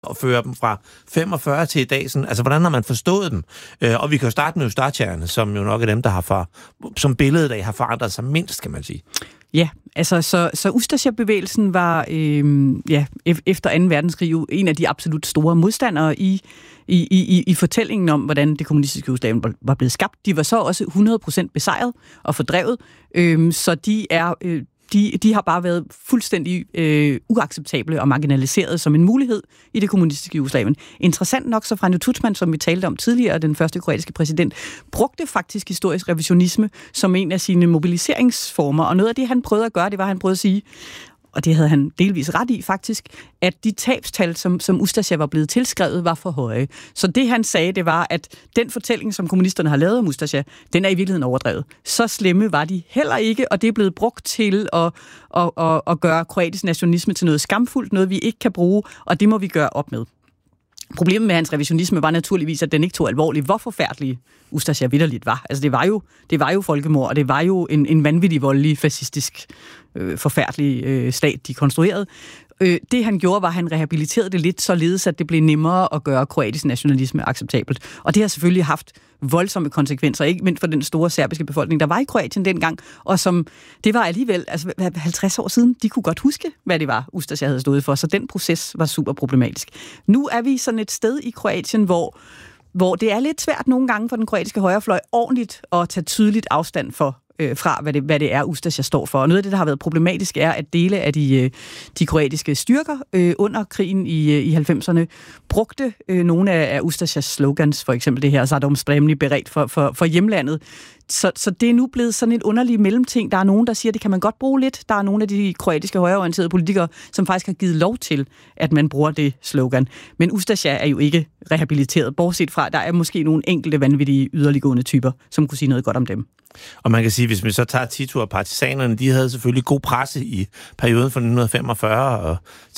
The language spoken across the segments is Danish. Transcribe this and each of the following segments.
og føre dem fra 45 til i dag. Sådan, altså, hvordan har man forstået dem? Og vi kan jo starte med ustacherne, som jo nok er dem, der som billedet af har forandret sig mindst, kan man sige. Ja, altså så Ustasja-bevægelsen var efter 2. verdenskrig jo en af de absolut store modstandere i fortællingen om, hvordan det kommunistiske Jugoslavien var blevet skabt. De var så også 100% besejret og fordrevet, så de har bare været fuldstændig uacceptable og marginaliseret som en mulighed i det kommunistiske Jugoslavien. Interessant nok, så Franjo Tudjman, som vi talte om tidligere, den første kroatiske præsident, brugte faktisk historisk revisionisme som en af sine mobiliseringsformer, og noget af det, han prøvede at gøre, det var, at han prøvede at sige, og det havde han delvis ret i faktisk, at de tabstal, som Ustasja var blevet tilskrevet, var for høje. Så det han sagde, det var, at den fortælling, som kommunisterne har lavet om Ustasja, den er i virkeligheden overdrevet. Så slemme var de heller ikke, og det er blevet brugt til at gøre kroatisk nationalisme til noget skamfuldt, noget vi ikke kan bruge, og det må vi gøre op med. Problemet med hans revisionisme var naturligvis, at den ikke tog alvorligt, hvor forfærdelig Ustasja vitterligt var. Altså det var jo folkemord, og det var jo en vanvittig, voldelig, fascistisk, forfærdelig stat, de konstruerede. Det han gjorde, var, at han rehabiliterede det lidt, således at det blev nemmere at gøre kroatisk nationalisme acceptabelt. Og det har selvfølgelig haft voldsomme konsekvenser, ikke mindst for den store serbiske befolkning, der var i Kroatien dengang, og som det var alligevel 50 år siden, de kunne godt huske, hvad det var, Ustasja havde stået for, så den proces var super problematisk. Nu er vi sådan et sted i Kroatien, hvor det er lidt svært nogle gange for den kroatiske højrefløj ordentligt at tage tydeligt afstand fra, hvad det er, Ustasja står for. Og noget af det, der har været problematisk, er, at dele af de kroatiske styrker under krigen i 90'erne brugte nogle af Ustasjas slogans, for eksempel det her, Zadom spremni beredt for hjemlandet. Så det er nu blevet sådan en underlig mellemting. Der er nogen, der siger, at det kan man godt bruge lidt. Der er nogle af de kroatiske højreorienterede politikere, som faktisk har givet lov til, at man bruger det slogan. Men Ustasja er jo ikke rehabiliteret, bortset fra, der er måske nogle enkelte vanvittige yderliggående typer, som kunne sige noget godt om dem. Og man kan sige, hvis vi så tager Tito og partisanerne, de havde selvfølgelig god presse i perioden fra 1945 og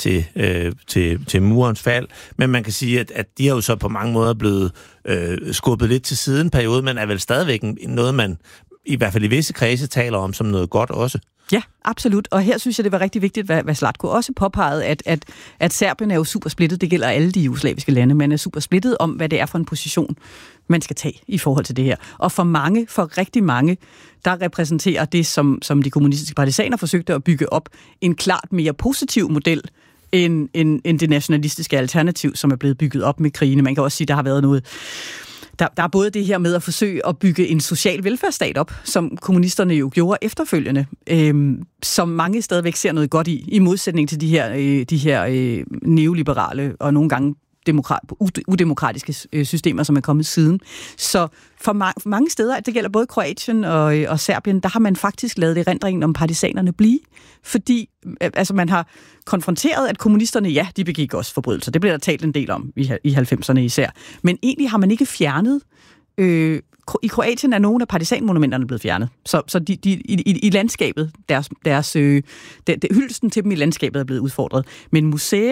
til murens fald, men man kan sige, at de har jo så på mange måder blevet skubbet lidt til siden periode, men er vel stadigvæk noget, man i hvert fald i visse kredse taler om som noget godt også. Ja, absolut. Og her synes jeg, det var rigtig vigtigt, hvad Zlatko også påpegede, at Serbien er jo super splittet. Det gælder alle de jugoslaviske lande. Man er super splittet om, hvad det er for en position, man skal tage i forhold til det her. Og for rigtig mange, der repræsenterer det, som de kommunistiske partisaner forsøgte at bygge op, en klart mere positiv model, end det nationalistiske alternativ, som er blevet bygget op med krigene. Man kan også sige, der har været noget. Der er både det her med at forsøge at bygge en social velfærdsstat op, som kommunisterne jo gjorde efterfølgende, som mange stadigvæk ser noget godt i modsætning til de her neoliberale og nogle gange udemokratiske systemer, som er kommet siden. Så for mange steder, det gælder både Kroatien og Serbien, der har man faktisk lavet erindringen om partisanerne blive, fordi man har konfronteret, at kommunisterne, ja, de begik også forbrydelser. Det bliver der talt en del om i 90'erne især. Men egentlig har man ikke fjernet. I Kroatien er nogle af partisanmonumenterne blevet fjernet. Så de i landskabet, hyldesten til dem i landskabet er blevet udfordret. Men museer